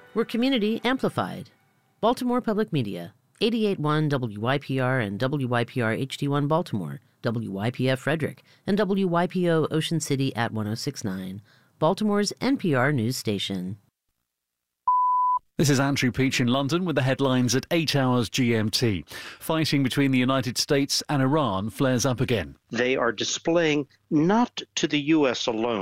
We're community amplified. Baltimore Public Media, 88.1 WYPR and WYPR HD1 Baltimore, WYPF Frederick, and WYPO Ocean City at 106.9, Baltimore's NPR news station. This is Andrew Peach in London with the headlines at 8 hours GMT. Fighting between the United States and Iran flares up again. They are displaying not to the U.S. alone